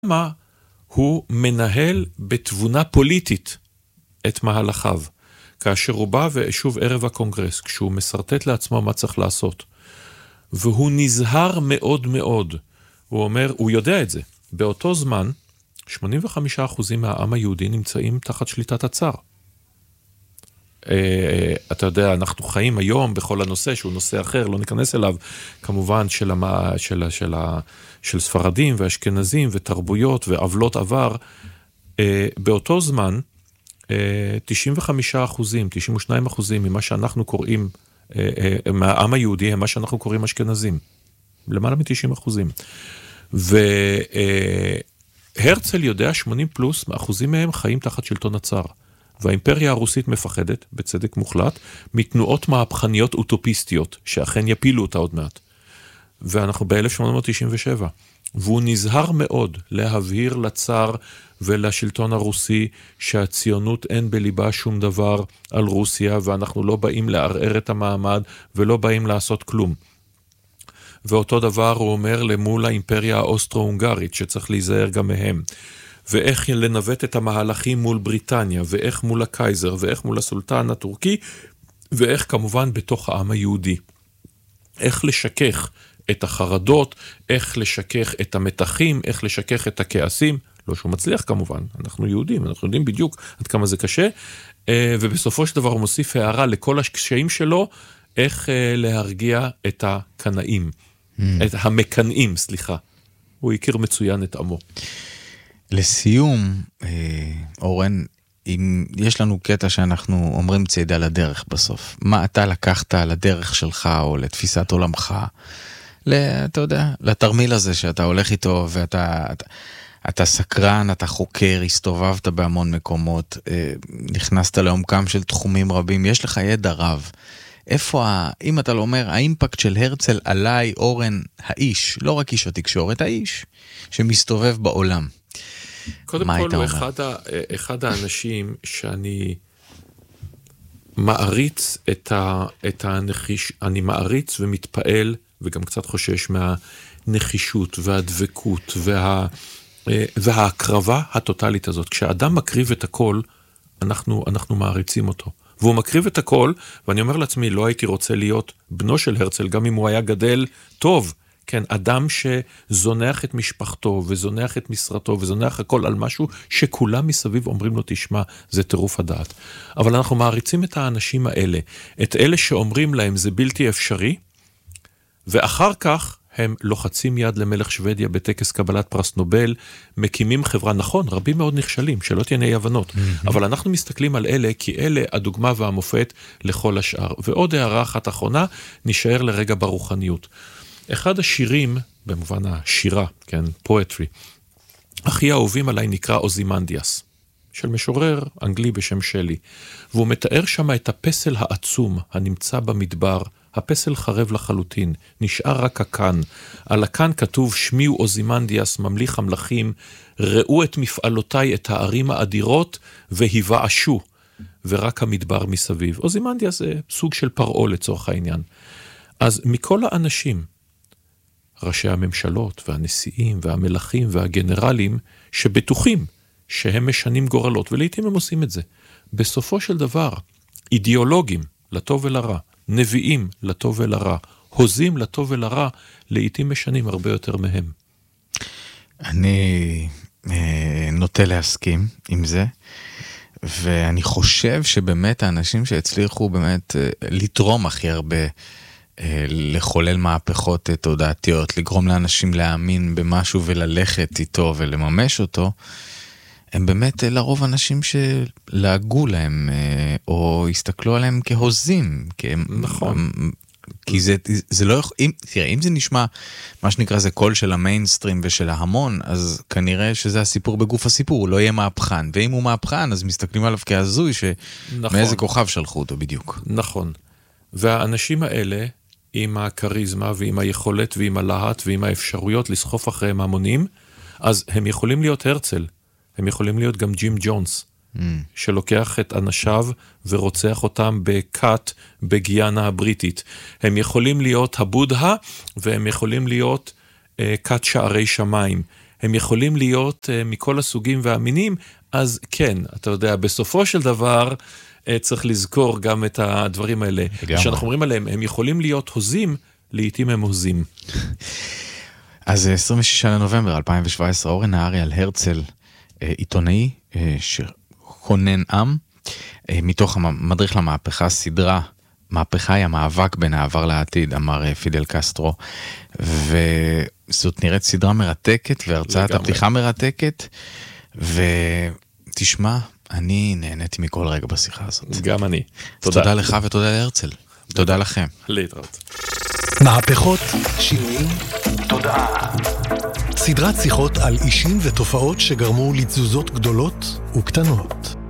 למה הוא מנהל בתבונה פוליטית את מהלכיו, כאשר הוא בא ושוב ערב הקונגרס, כשהוא מסרטט לעצמו מה צריך לעשות, והוא נזהר מאוד מאוד, הוא אומר, הוא יודע את זה, באותו זמן, 85% מהעם היהודי נמצאים תחת שליטת הצאר. אתה יודע, אנחנו חיים היום בכל הנושא, שהוא נושא אחר, לא ניכנס אליו, כמובן של ספרדים ואשכנזים ותרבויות ועבלות עבר. באותו זמן, 95%, 92% ממה שאנחנו קוראים, מהעם היהודי, הם מה שאנחנו קוראים אשכנזים. למעלה מ-90%. והרצל יודע 80+ אחוזים מהם חיים תחת שלטון הצאר. והאימפריה הרוסית מפחדת, בצדק מוחלט, מתנועות מהפכניות אוטופיסטיות, שאכן יפילו אותה עוד מעט. ואנחנו ב-1897. והוא נזהר מאוד להבהיר לצאר ולשלטון הרוסי שהציונות אין בליבה שום דבר על רוסיה, ואנחנו לא באים לערער את המעמד ולא באים לעשות כלום. ואותו דבר הוא אומר למול האימפריה האוסטרו-הונגרית, שצריך להיזהר גם מהם. ואיך לנווט את המהלכים מול בריטניה, ואיך מול הקייזר, ואיך מול הסולטן הטורקי, ואיך כמובן בתוך העם היהודי. איך לשכך את החרדות, איך לשכך את המתחים, איך לשכך את הכעסים, לא שהוא מצליח כמובן, אנחנו יהודים, אנחנו יודעים בדיוק עד כמה זה קשה, ובסופו של דבר הוא מוסיף הערה לכל הקשיים שלו, איך להרגיע את הקנאים, את המקנאים, סליחה. הוא הכיר מצוין את עמו. לסיום, אורן, אם יש לנו קטע שאנחנו אומרים צעידה לדרך בסוף, מה אתה לקחת לדרך שלך או לתפיסת עולמך, אתה יודע, לתרמיל הזה שאתה הולך איתו ואתה סקרן, אתה חוקר, הסתובבת בהמון מקומות, נכנסת לעומקם של תחומים רבים, יש לך ידע רב. איפה, אם אתה לא אומר, האימפקט של הרצל עליי, אורן, האיש, לא רק איש התקשורת, האיש שמסתובב בעולם. קודם כל הוא אחד האנשים שאני מעריץ אני מעריץ ומתפעל וגם קצת חושש מהנחישות והדבקות וההקרבה הטוטלית הזאת. כשאדם מקריב את הכל, אנחנו מעריצים אותו. והוא מקריב את הכל, ואני אומר לעצמי, לא הייתי רוצה להיות בנו של הרצל, גם אם הוא היה גדל טוב, כן, אדם שזונח את משפחתו, וזונח את משרתו, וזונח הכל על משהו שכולם מסביב אומרים לו, תשמע, זה טירוף הדעת. אבל אנחנו מעריצים את האנשים האלה, את אלה שאומרים להם, זה בלתי אפשרי, ואחר כך הם לוחצים יד למלך שוודיה בטקס קבלת פרס נובל, מקימים חברה, נכון, רבים מאוד נכשלים, שלא תהיה אי הבנות, אבל אנחנו מסתכלים על אלה, כי אלה הדוגמה והמופת לכל השאר. ועוד הערה אחת אחרונה, נשאר לרגע ברוחניות. אחד השירים, במובן השירה, כן, פואטרי, הכי אהובים עליי נקרא אוזימנדיאס, של משורר אנגלי בשם שלי, והוא מתאר שם את הפסל העצום הנמצא במדבר, הפסל חרב לחלוטין, נשאר רק הקן, על הקן כתוב שמי הוא אוזימנדיאס ממליך המלכים, ראו את מפעלותיי את הערים האדירות והיוועשו, ורק המדבר מסביב. אוזימנדיאס זה סוג של פרעה לצורך העניין. אז מכל האנשים, ראשי הממשלות והנשיאים והמלכים והגנרלים שבטוחים שהם משנים גורלות, ולעיתים הם עושים את זה. בסופו של דבר, אידיאולוגים לטוב ולרע, נביאים לטוב ולרע, הוזים לטוב ולרע, לעיתים משנים הרבה יותר מהם. אני נוטה להסכים עם זה, ואני חושב שבאמת האנשים שהצליחו באמת לתרום הכי הרבה, לחולל מהפכות תודעתיות, לגרום לאנשים להאמין במשהו וללכת איתו ולממש אותו, הם באמת לרוב אנשים שלהגו להם, או הסתכלו עליהם כהוזים. נכון. כי זה לא יכול, תראה, אם זה נשמע, מה שנקרא זה קול של המיינסטרים ושל ההמון, אז כנראה שזה הסיפור בגוף הסיפור, הוא לא יהיה מהפכן. ואם הוא מהפכן, אז מסתכלים עליו כהזוי, מאיזה כוכב שלחו אותו בדיוק. נכון. והאנשים האלה, עם הקריזמה ועם היכולת ועם הלהט ועם האפשרויות לסחוף אחריהם המונים, אז הם יכולים להיות הרצל, הם יכולים להיות גם ג'ים ג'ונס, שלוקח את אנשיו ורוצח אותם בקאט בגיאנה הבריטית. הם יכולים להיות הבודה, והם יכולים להיות קאט שערי שמיים. הם יכולים להיות מכל הסוגים והמינים, אז כן, אתה יודע, בסופו של דבר צריך לזכור גם את הדברים האלה. כשאנחנו אומרים עליהם, הם יכולים להיות הוזים, לעתים הם הוזים. אז 26 לנובמבר 2017, אורן נהרי על הרצל, עיתונאי שכונן עם, מתוך המדריך למהפכה, סדרה, מהפכה היא המאבק בין העבר לעתיד, אמר פידל קסטרו, וזאת נראית סדרה מרתקת, והרצאת הפתיחה מרתקת, ותשמע, אני נהניתי מכל רגע בשיחה הזאת. גם אני. תודה לך ותודה להרצל. תודה לכם. להתראות. מהפכות, שינויים, תודעה. סדרת שיחות על אישים ותופעות שגרמו לתזוזות גדולות וקטנות.